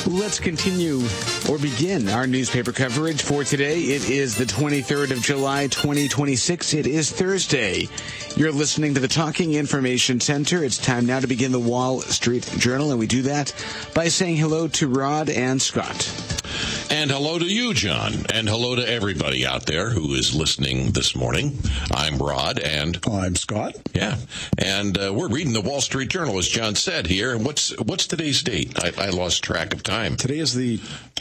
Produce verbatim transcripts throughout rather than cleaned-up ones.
Let's continue or begin our newspaper coverage for today. It is the twenty-third of July, twenty twenty-six. It is Thursday. You're listening to the Talking Information Center. It's time now to begin the Wall Street Journal, and we do that by saying hello to Rod and Scott. And hello to you, John, and hello to everybody out there who is listening this morning. I'm Rod, and I'm Scott. Yeah, and uh, we're reading the Wall Street Journal, as John said here. And what's what's today's date? I, I lost track of time. Today is the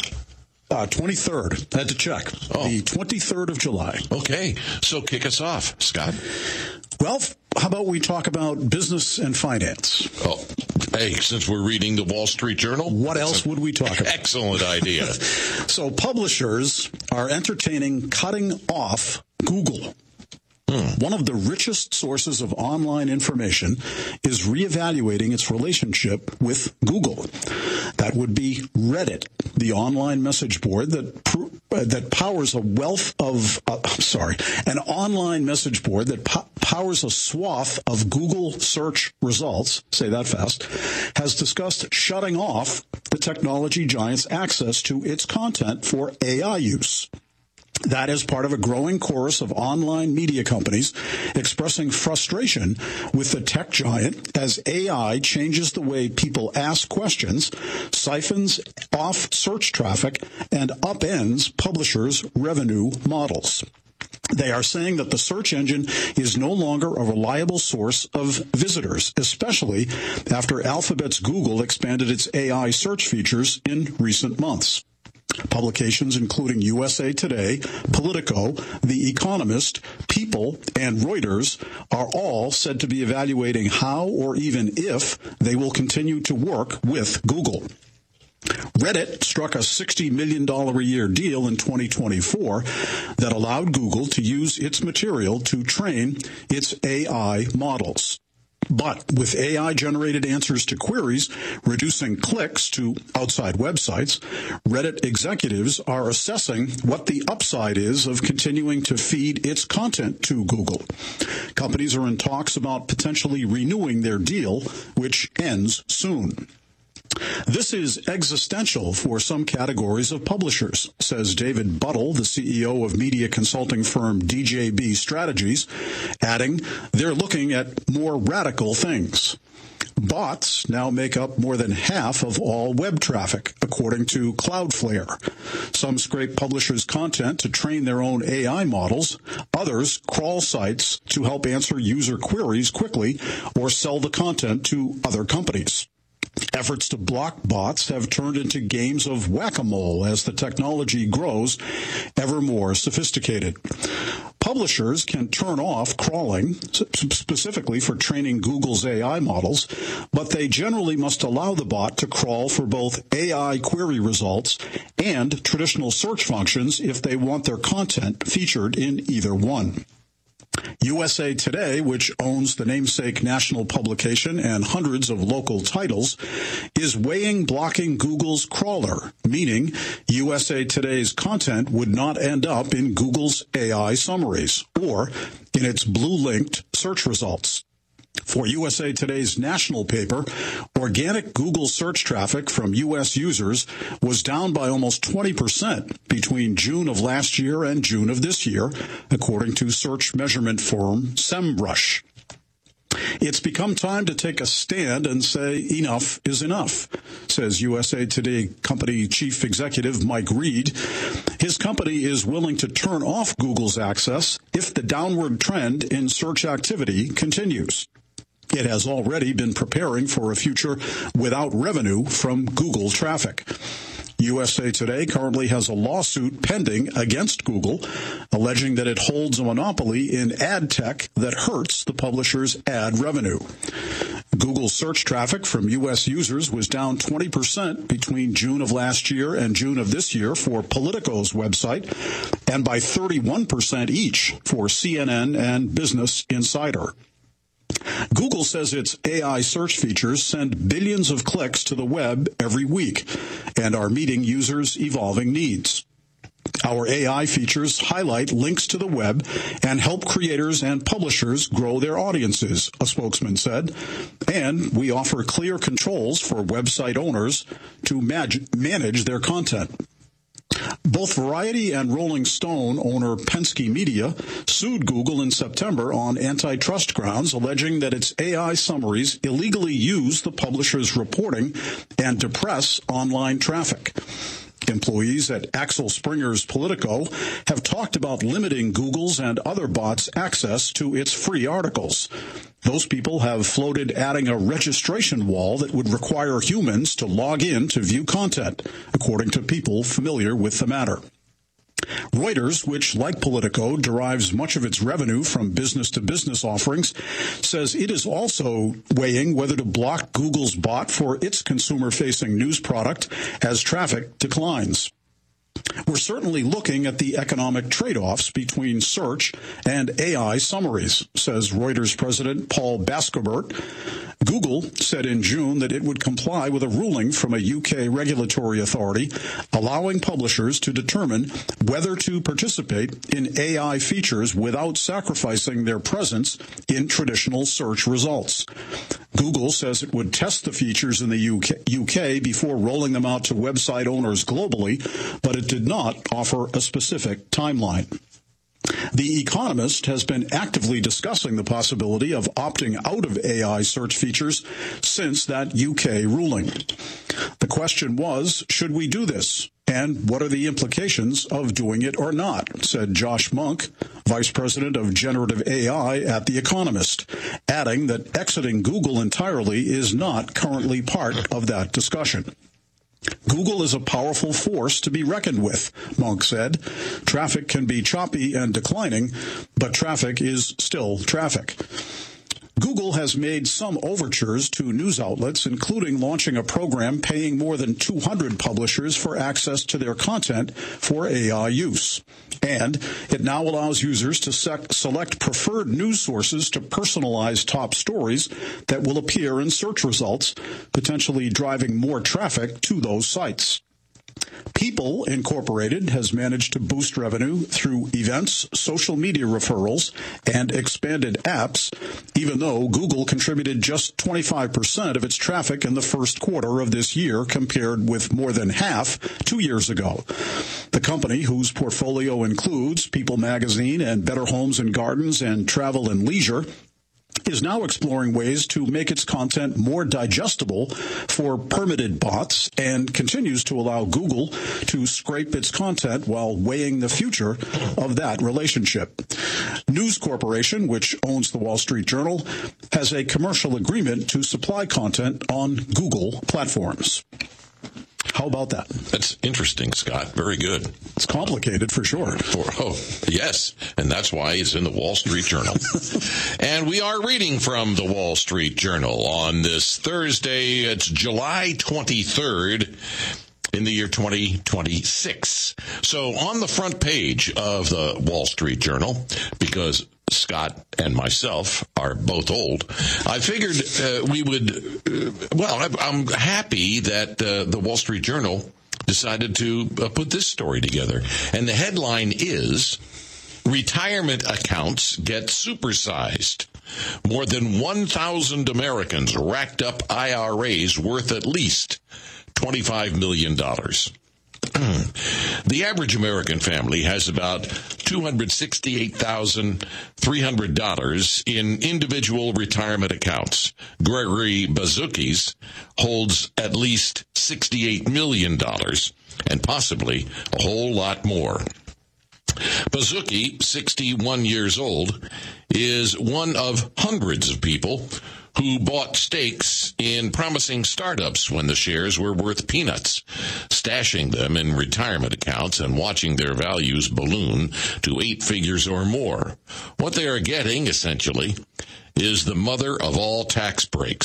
uh, twenty-third. Had to check. Oh. The twenty-third of July. Okay, so kick us off, Scott. Well, how about we talk about business and finance? Oh, hey, since we're reading the Wall Street Journal, what else would we talk about? Excellent idea. So publishers are entertaining cutting off Google. Hmm. One of the richest sources of online information is reevaluating its relationship with Google. That would be Reddit, the online message board that pr- uh, that powers a wealth of, uh, I'm sorry, an online message board that po- powers a swath of Google search results, say that fast, has discussed shutting off the technology giant's access to its content for A I use. That is part of a growing chorus of online media companies expressing frustration with the tech giant as A I changes the way people ask questions, siphons off search traffic, and upends publishers' revenue models. They are saying that the search engine is no longer a reliable source of visitors, especially after Alphabet's Google expanded its A I search features in recent months. Publications including U S A Today, Politico, The Economist, People, and Reuters are all said to be evaluating how or even if they will continue to work with Google. Reddit struck a sixty million dollars a year deal in twenty twenty-four that allowed Google to use its material to train its A I models. But with A I-generated answers to queries reducing clicks to outside websites, Reddit executives are assessing what the upside is of continuing to feed its content to Google. Companies are in talks about potentially renewing their deal, which ends soon. This is existential for some categories of publishers, says David Buttle, the C E O of media consulting firm D J B Strategies, adding, they're looking at more radical things. Bots now make up more than half of all web traffic, according to Cloudflare. Some scrape publishers' content to train their own A I models. Others crawl sites to help answer user queries quickly or sell the content to other companies. Efforts to block bots have turned into games of whack-a-mole as the technology grows ever more sophisticated. Publishers can turn off crawling, specifically for training Google's A I models, but they generally must allow the bot to crawl for both A I query results and traditional search functions if they want their content featured in either one. U S A Today, which owns the namesake national publication and hundreds of local titles, is weighing blocking Google's crawler, meaning U S A Today's content would not end up in Google's A I summaries or in its blue-linked search results. For U S A Today's national paper, organic Google search traffic from U S users was down by almost twenty percent between June of last year and June of this year, according to search measurement firm SEMrush. It's become time to take a stand and say enough is enough, says U S A Today company chief executive Mike Reed. His company is willing to turn off Google's access if the downward trend in search activity continues. It has already been preparing for a future without revenue from Google traffic. U S A Today currently has a lawsuit pending against Google, alleging that it holds a monopoly in ad tech that hurts the publisher's ad revenue. Google search traffic from U S users was down twenty percent between June of last year and June of this year for Politico's website, and by thirty-one percent each for C N N and Business Insider. Google says its A I search features send billions of clicks to the web every week and are meeting users' evolving needs. Our A I features highlight links to the web and help creators and publishers grow their audiences, a spokesman said. And we offer clear controls for website owners to mag- manage their content. Both Variety and Rolling Stone owner Penske Media sued Google in September on antitrust grounds, alleging that its A I summaries illegally use the publisher's reporting and depress online traffic. Employees at Axel Springer's Politico have talked about limiting Google's and other bots' access to its free articles. Those people have floated adding a registration wall that would require humans to log in to view content, according to people familiar with the matter. Reuters, which, like Politico, derives much of its revenue from business-to-business offerings, says it is also weighing whether to block Google's bot for its consumer-facing news product as traffic declines. We're certainly looking at the economic trade-offs between search and A I summaries, says Reuters President Paul Bascobert. Google said in June that it would comply with a ruling from a U K regulatory authority allowing publishers to determine whether to participate in A I features without sacrificing their presence in traditional search results. Google says it would test the features in the U K, U K before rolling them out to website owners globally, but it did not offer a specific timeline. The Economist has been actively discussing the possibility of opting out of A I search features since that U K ruling. The question was, should we do this? And what are the implications of doing it or not, said Josh Monk, Vice President of Generative A I at The Economist, adding that exiting Google entirely is not currently part of that discussion. Google is a powerful force to be reckoned with, Monk said. Traffic can be choppy and declining, but traffic is still traffic. Google has made some overtures to news outlets, including launching a program paying more than two hundred publishers for access to their content for A I use. And it now allows users to sec- select preferred news sources to personalize top stories that will appear in search results, potentially driving more traffic to those sites. People Incorporated has managed to boost revenue through events, social media referrals, and expanded apps, even though Google contributed just twenty-five percent of its traffic in the first quarter of this year, compared with more than half two years ago. The company, whose portfolio includes People Magazine and Better Homes and Gardens and Travel and Leisure, is now exploring ways to make its content more digestible for permitted bots and continues to allow Google to scrape its content while weighing the future of that relationship. News Corporation, which owns the Wall Street Journal, has a commercial agreement to supply content on Google platforms. How about that? That's interesting, Scott. Very good. It's complicated for sure. For, oh, yes. And that's why it's in the Wall Street Journal. And we are reading from the Wall Street Journal on this Thursday. It's July twenty-third. In the year twenty twenty-six. So on the front page of the Wall Street Journal, because Scott and myself are both old, I figured uh, we would, uh, well, I'm happy that uh, the Wall Street Journal decided to uh, put this story together. And the headline is, Retirement Accounts Get Supersized. More than one thousand Americans racked up I R As worth at least twenty-five million dollars. The average American family has about two hundred sixty-eight thousand three hundred dollars in individual retirement accounts. Gregory Bazukis holds at least sixty-eight million dollars and possibly a whole lot more. Bazuki, sixty-one years old, is one of hundreds of people who bought stakes in promising startups when the shares were worth peanuts, stashing them in retirement accounts and watching their values balloon to eight figures or more. What they are getting, essentially, is the mother of all tax breaks.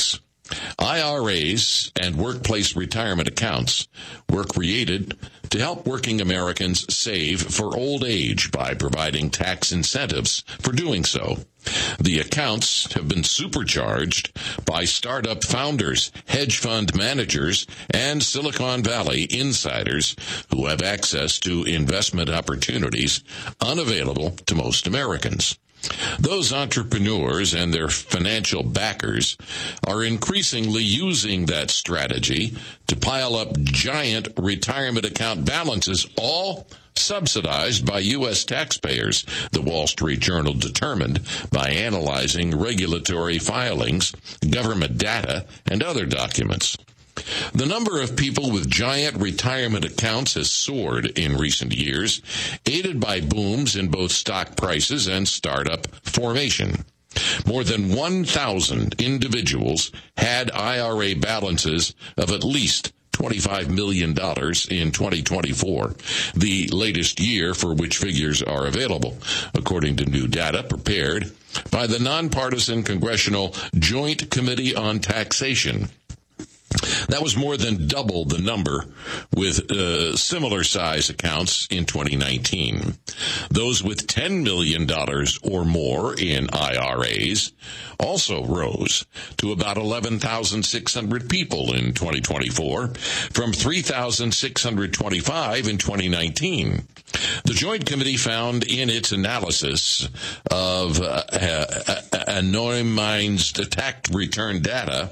I R As and workplace retirement accounts were created to help working Americans save for old age by providing tax incentives for doing so. The accounts have been supercharged by startup founders, hedge fund managers, and Silicon Valley insiders who have access to investment opportunities unavailable to most Americans. Those entrepreneurs and their financial backers are increasingly using that strategy to pile up giant retirement account balances, all subsidized by U S taxpayers, the Wall Street Journal determined by analyzing regulatory filings, government data, and other documents. The number of people with giant retirement accounts has soared in recent years, aided by booms in both stock prices and startup formation. More than one thousand individuals had I R A balances of at least twenty-five million dollars in twenty twenty-four, the latest year for which figures are available, according to new data prepared by the nonpartisan Congressional Joint Committee on Taxation. That was more than double the number with uh, similar size accounts in twenty nineteen. Those with ten million dollars or more in I R As also rose to about eleven thousand six hundred people in twenty twenty-four from three thousand six hundred twenty-five in twenty nineteen. The Joint Committee found in its analysis of uh, uh, anonymized tax return data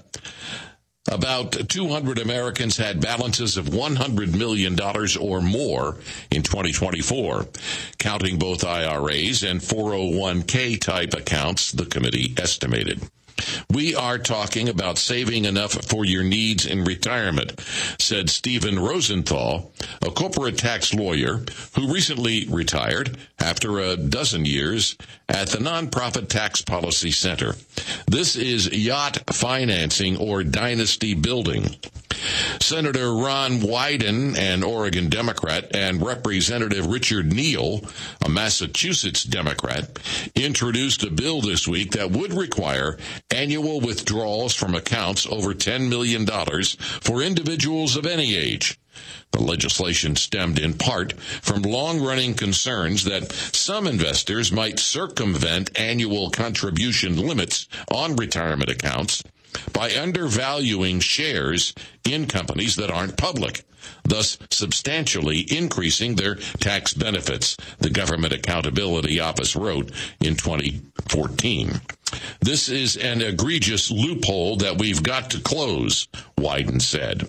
about two hundred Americans had balances of one hundred million dollars or more in twenty twenty-four, counting both I R As and four oh one k type accounts, the committee estimated. We are talking about saving enough for your needs in retirement, said Stephen Rosenthal, a corporate tax lawyer who recently retired after a dozen years at the Nonprofit Tax Policy Center. This is yacht financing or dynasty building. Senator Ron Wyden, an Oregon Democrat, and Representative Richard Neal, a Massachusetts Democrat, introduced a bill this week that would require annual withdrawals from accounts over ten million dollars for individuals of any age. The legislation stemmed in part from long-running concerns that some investors might circumvent annual contribution limits on retirement accounts by undervaluing shares in companies that aren't public, thus substantially increasing their tax benefits, the Government Accountability Office wrote in twenty fourteen. This is an egregious loophole that we've got to close, Wyden said.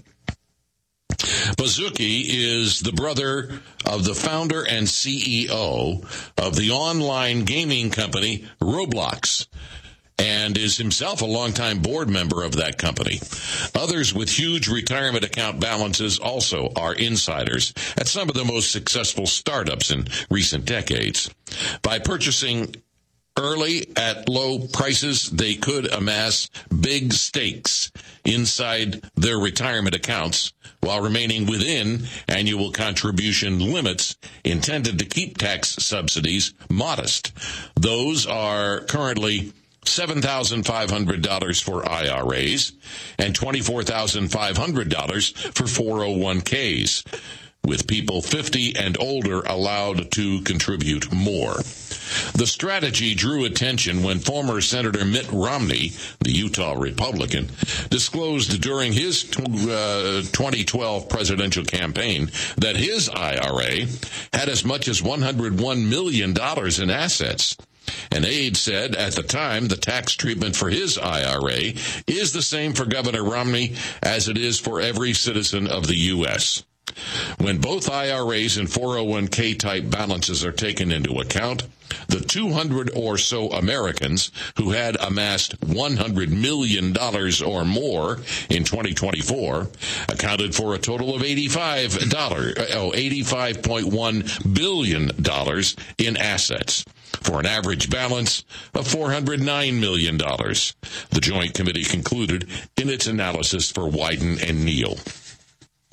Baszucki is the brother of the founder and C E O of the online gaming company Roblox, and is himself a longtime board member of that company. Others with huge retirement account balances also are insiders at some of the most successful startups in recent decades. By purchasing early at low prices, they could amass big stakes inside their retirement accounts while remaining within annual contribution limits intended to keep tax subsidies modest. Those are currently seven thousand five hundred dollars for I R As and twenty-four thousand five hundred dollars for four oh one k's, with people fifty and older allowed to contribute more. The strategy drew attention when former Senator Mitt Romney, the Utah Republican, disclosed during his uh, twenty twelve presidential campaign that his I R A had as much as one hundred one million dollars in assets. An aide said at the time the tax treatment for his I R A is the same for Governor Romney as it is for every citizen of the U S When both I R As and four oh one k type balances are taken into account, the two hundred or so Americans who had amassed one hundred million dollars or more in twenty twenty-four accounted for a total of eighty-five dollars, oh, eighty-five point one billion dollars in assets, for an average balance of four hundred nine million dollars, the Joint Committee concluded in its analysis for Wyden and Neal.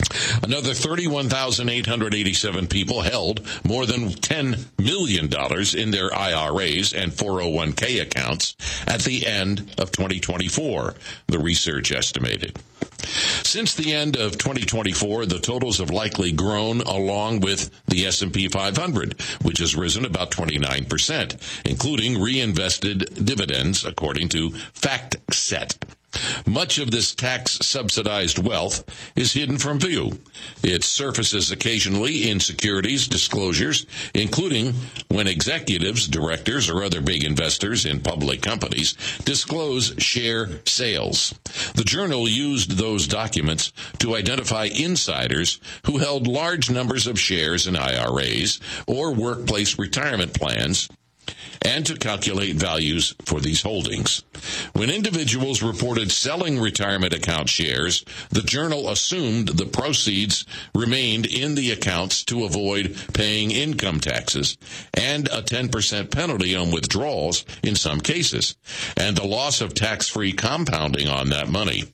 Another thirty-one thousand eight hundred eighty-seven people held more than ten million dollars in their I R As and four oh one k accounts at the end of twenty twenty-four, the research estimated. Since the end of twenty twenty-four, the totals have likely grown along with the S and P five hundred, which has risen about twenty-nine percent, including reinvested dividends, according to FactSet. Much of this tax-subsidized wealth is hidden from view. It surfaces occasionally in securities disclosures, including when executives, directors, or other big investors in public companies disclose share sales. The Journal used those documents to identify insiders who held large numbers of shares in I R As or workplace retirement plans, and to calculate values for these holdings. When individuals reported selling retirement account shares, the Journal assumed the proceeds remained in the accounts to avoid paying income taxes and a ten percent penalty on withdrawals in some cases, and the loss of tax-free compounding on that money.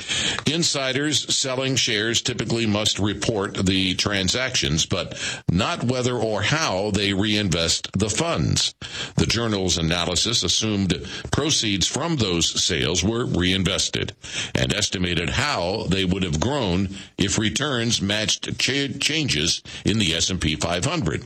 Insiders selling shares typically must report the transactions, but not whether or how they reinvest the funds. The Journal's analysis assumed proceeds from those sales were reinvested and estimated how they would have grown if returns matched ch- changes in the S and P five hundred.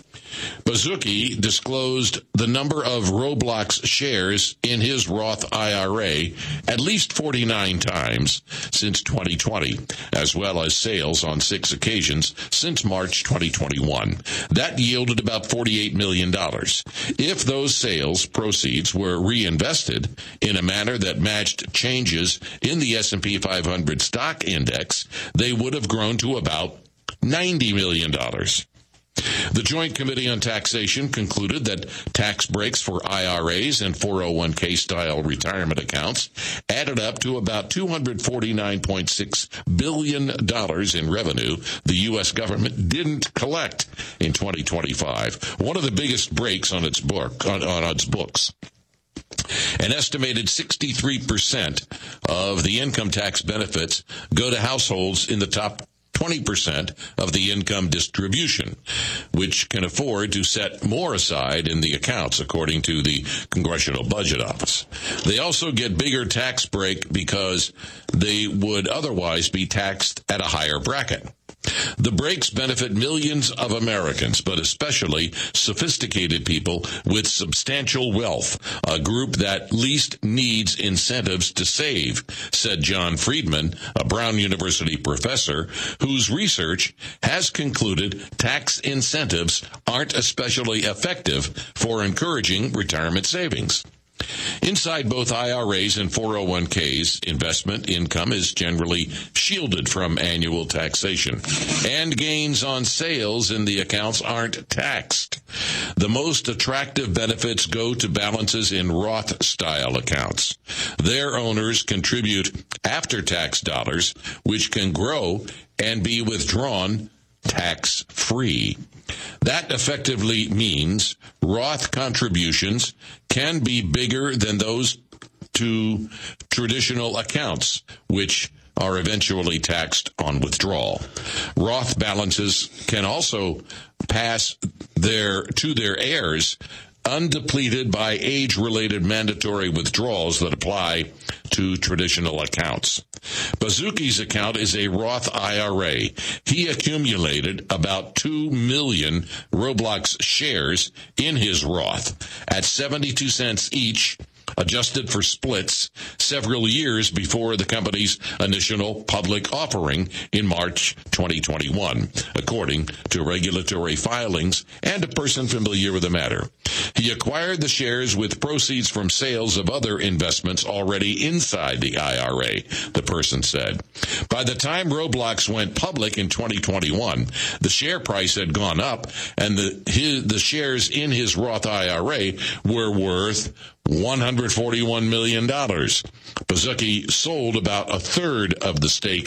Baszucki disclosed the number of Roblox shares in his Roth I R A at least forty-nine times since twenty twenty, as well as sales on six occasions since March twenty twenty-one. That yielded about forty-eight million dollars. If those sales proceeds were reinvested in a manner that matched changes in the S and P five hundred stock index, they would have grown to about ninety million dollars. The Joint Committee on Taxation concluded that tax breaks for I R As and four oh one k style retirement accounts added up to about two hundred forty-nine point six billion dollars in revenue the U S government didn't collect in twenty twenty-five, one of the biggest breaks on its book on, on its books. An estimated sixty-three percent of the income tax benefits go to households in the top twenty percent of the income distribution, which can afford to set more aside in the accounts, according to the Congressional Budget Office. They also get bigger tax break because they would otherwise be taxed at a higher bracket. The breaks benefit millions of Americans, but especially sophisticated people with substantial wealth, a group that least needs incentives to save, said John Friedman, a Brown University professor, whose research has concluded tax incentives aren't especially effective for encouraging retirement savings. Inside both I R As and four oh one k's, investment income is generally shielded from annual taxation, and gains on sales in the accounts aren't taxed. The most attractive benefits go to balances in Roth-style accounts. Their owners contribute after-tax dollars, which can grow and be withdrawn tax-free. That effectively means Roth contributions can be bigger than those to traditional accounts, which are eventually taxed on withdrawal. Roth balances can also pass their to their heirs undepleted by age-related mandatory withdrawals that apply to traditional accounts. Baszucki's account is a Roth I R A. He accumulated about two million Roblox shares in his Roth at seventy-two cents each, adjusted for splits, several years before the company's initial public offering in March twenty twenty-one, according to regulatory filings and a person familiar with the matter. He acquired the shares with proceeds from sales of other investments already inside the I R A, the person said. By the time Roblox went public in twenty twenty-one, the share price had gone up, and the his, the shares in his Roth I R A were worth one hundred forty-one million dollars. Baszucki sold about a third of the stake